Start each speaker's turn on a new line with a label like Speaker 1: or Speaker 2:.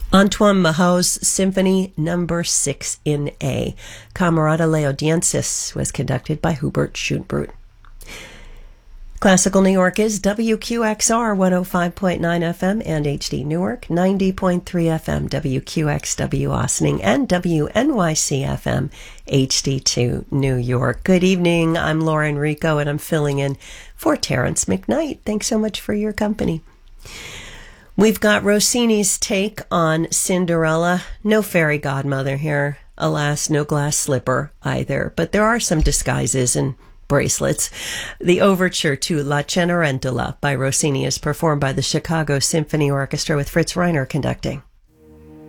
Speaker 1: Antoine Mahot's Symphony No. 6 in A. Camerata Leodiensis was conducted by Hubert Schoenbrunn. Classical New York is WQXR 105.9 FM and HD Newark, 90.3 FM WQXW Ossining, and WNYC FM HD2 New York. Good evening. I'm Lauren Rico, and I'm filling in for Terrence McKnight. Thanks so much for your company. We've got Rossini's take on Cinderella. No fairy godmother here. Alas, no glass slipper either. But there are some disguises and bracelets. The overture to La Cenerentola by Rossini is performed by the Chicago Symphony Orchestra with Fritz Reiner conducting.